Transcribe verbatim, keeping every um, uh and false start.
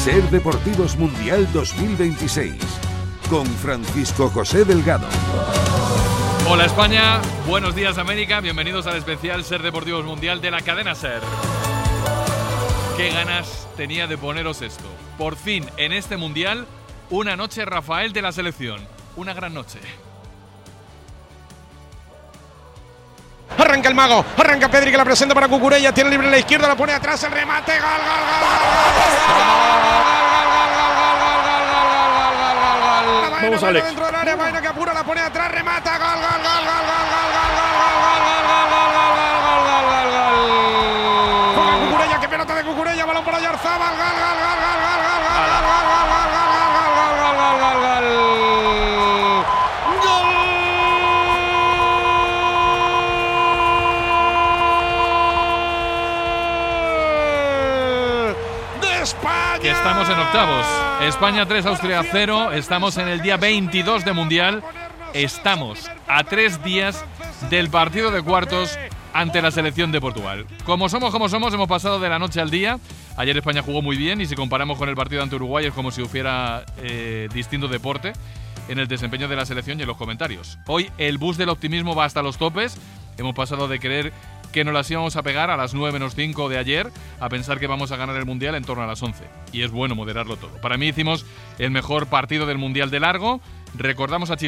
Ser Deportivos Mundial dos mil veintiséis, con Francisco José Delgado. Hola España, buenos días América, bienvenidos al especial Ser Deportivos Mundial de la cadena Ser. Qué ganas tenía de poneros esto. Por fin, en este Mundial, una noche Rafael de la selección. Una gran noche. Arranca el mago, arranca Pedri que la presenta para Cucurella, tiene libre en la izquierda, la pone atrás, el remate, gol, gol, gol, gol. Vamos, Alex. Dentro del área, Baena que apura, la pone atrás, remata, gol, gol, gol, gol, gol, gol, gol, gol, gol, gol, gol, gol, gol, gol. Juega Cucurella, qué pelota de Cucurella, balón para Oyarzabal, gol, gol, gol, gol, gol, gol, gol, gol, gol, gol, gol, que estamos en octavos. España tres, Austria cero. Estamos en el día veintidós de Mundial. Estamos a tres días del partido de cuartos ante la selección de Portugal. Como somos, como somos, hemos pasado de la noche al día. Ayer España jugó muy bien y si comparamos con el partido ante Uruguay es como si hubiera eh, distinto deporte en el desempeño de la selección y en los comentarios. Hoy el bus del optimismo va hasta los topes. Hemos pasado de creer que nos las íbamos a pegar a las nueve menos cinco de ayer a pensar que vamos a ganar el Mundial en torno a las once. Y es bueno moderarlo todo. Para mí hicimos el mejor partido del Mundial de largo. Recordamos a Chile